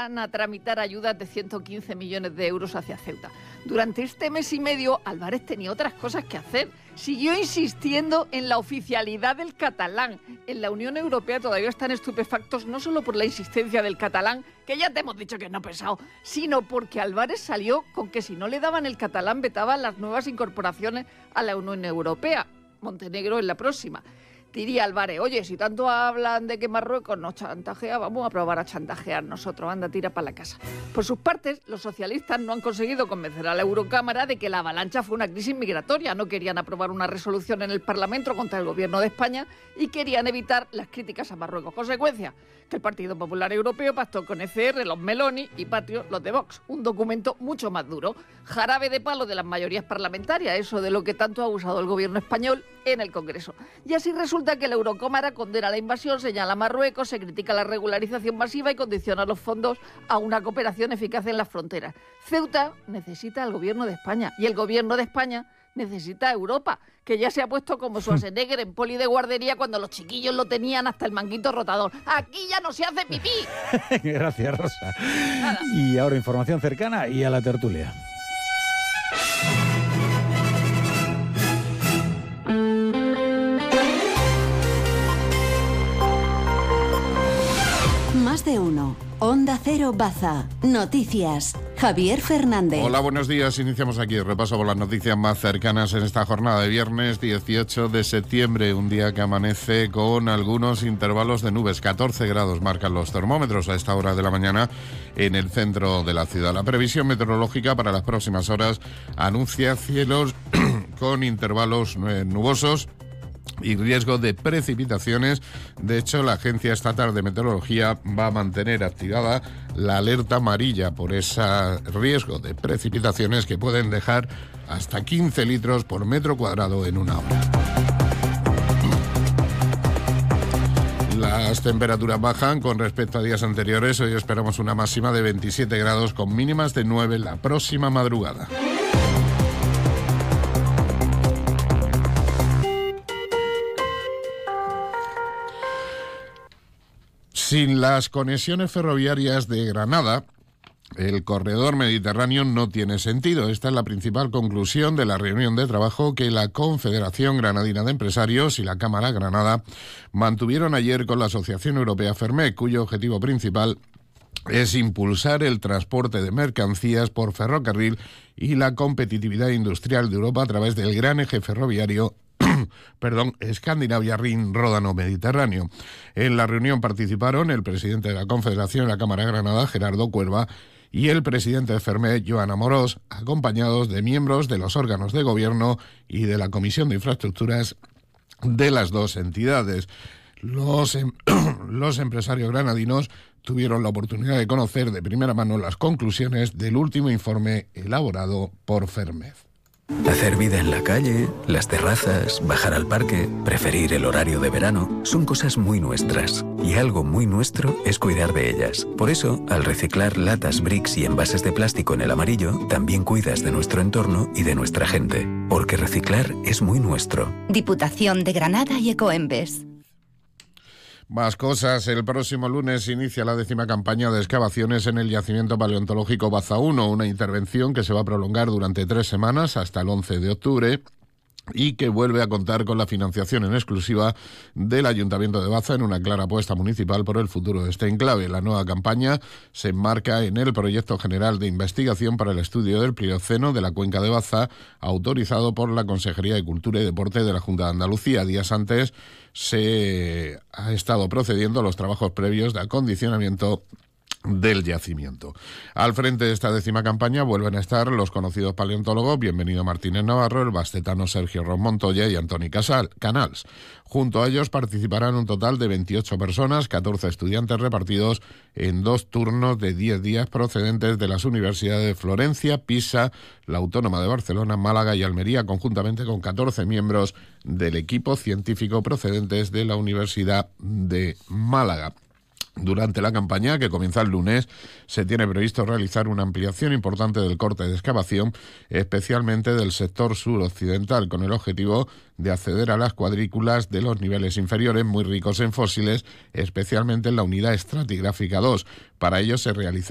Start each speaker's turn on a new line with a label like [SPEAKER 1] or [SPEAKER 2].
[SPEAKER 1] van a tramitar ayudas de 115 millones de euros hacia Ceuta. Durante este mes y medio, Álvarez tenía otras cosas que hacer. Siguió insistiendo en la oficialidad del catalán. En la Unión Europea todavía están estupefactos no solo por la insistencia del catalán, que ya te hemos dicho que no pesado, sino porque Álvarez salió con que si no le daban el catalán vetaban las nuevas incorporaciones a la Unión Europea. Montenegro en la próxima. Diría Álvarez, oye, si tanto hablan de que Marruecos nos chantajea, vamos a probar a chantajear nosotros, anda, tira para la casa. Por sus partes, los socialistas no han conseguido convencer a la Eurocámara de que la avalancha fue una crisis migratoria. No querían aprobar una resolución en el Parlamento contra el gobierno de España y querían evitar las críticas a Marruecos. Consecuencia, que el Partido Popular Europeo pactó con ECR, los Meloni, y Patrio, los de Vox. Un documento mucho más duro. Jarabe de palo de las mayorías parlamentarias, eso de lo que tanto ha usado el gobierno español en el Congreso. Y así resulta que la Eurocámara condena la invasión, señala a Marruecos, se critica la regularización masiva y condiciona los fondos a una cooperación eficaz en las fronteras. Ceuta necesita al gobierno de España y el gobierno de España necesita a Europa, que ya se ha puesto como Schwarzenegger en poli de guardería cuando los chiquillos lo tenían hasta el manguito rotador. Aquí ya no se hace pipí.
[SPEAKER 2] Gracias, Rosa.
[SPEAKER 1] Nada.
[SPEAKER 2] Y ahora información cercana y a la tertulia.
[SPEAKER 3] Más de uno. Onda Cero Baza. Noticias. Javier Fernández.
[SPEAKER 4] Hola, buenos días. Iniciamos aquí el repaso por las noticias más cercanas en esta jornada de viernes 18 de septiembre. Un día que amanece con algunos intervalos de nubes. 14 grados marcan los termómetros a esta hora de la mañana en el centro de la ciudad. La previsión meteorológica para las próximas horas anuncia cielos con intervalos nubosos y riesgo de precipitaciones. De hecho, la Agencia Estatal de Meteorología va a mantener activada la alerta amarilla por ese riesgo de precipitaciones que pueden dejar hasta 15 litros por metro cuadrado en una hora. Las temperaturas bajan con respecto a días anteriores. Hoy esperamos una máxima de 27 grados con mínimas de 9 la próxima madrugada. Sin las conexiones ferroviarias de Granada, el corredor mediterráneo no tiene sentido. Esta es la principal conclusión de la reunión de trabajo que la Confederación Granadina de Empresarios y la Cámara Granada mantuvieron ayer con la Asociación Europea Fermec, cuyo objetivo principal es impulsar el transporte de mercancías por ferrocarril y la competitividad industrial de Europa a través del gran eje ferroviario Escandinavia-Rin-Ródano-Mediterráneo. En la reunión participaron el presidente de la Confederación de la Cámara Granada, Gerardo Cuerva, y el presidente de Fermec, Joan Amorós, acompañados de miembros de los órganos de gobierno y de la Comisión de Infraestructuras de las dos entidades. Los empresarios granadinos tuvieron la oportunidad de conocer de primera mano las conclusiones del último informe elaborado por Fermec.
[SPEAKER 5] Hacer vida en la calle, las terrazas, bajar al parque, preferir el horario de verano, son cosas muy nuestras. Y algo muy nuestro es cuidar de ellas. Por eso, al reciclar latas, bricks y envases de plástico en el amarillo, también cuidas de nuestro entorno y de nuestra gente. Porque reciclar es muy nuestro.
[SPEAKER 3] Diputación de Granada y Ecoembes.
[SPEAKER 4] Más cosas. El próximo lunes inicia la 10ª campaña de excavaciones en el yacimiento paleontológico Baza 1, una intervención que se va a prolongar durante 3 semanas hasta el 11 de octubre y que vuelve a contar con la financiación en exclusiva del Ayuntamiento de Baza en una clara apuesta municipal por el futuro de este enclave. La nueva campaña se enmarca en el Proyecto General de Investigación para el Estudio del Plioceno de la Cuenca de Baza, autorizado por la Consejería de Cultura y Deporte de la Junta de Andalucía. Días antes se ha estado procediendo a los trabajos previos de acondicionamiento del yacimiento. Al frente de esta 10ª campaña vuelven a estar los conocidos paleontólogos Bienvenido Martínez Navarro, el bastetano Sergio Ros Montoya y Antoni Canals. Junto a ellos participarán un total de 28 personas, 14 estudiantes repartidos en 2 turnos de 10 días procedentes de las universidades de Florencia, Pisa, la Autónoma de Barcelona, Málaga y Almería, conjuntamente con 14 miembros del equipo científico procedentes de la Universidad de Málaga. Durante la campaña, que comienza el lunes, se tiene previsto realizar una ampliación importante del corte de excavación, especialmente del sector suroccidental, con el objetivo de acceder a las cuadrículas de los niveles inferiores muy ricos en fósiles, especialmente en la unidad estratigráfica 2. Para ello se realiza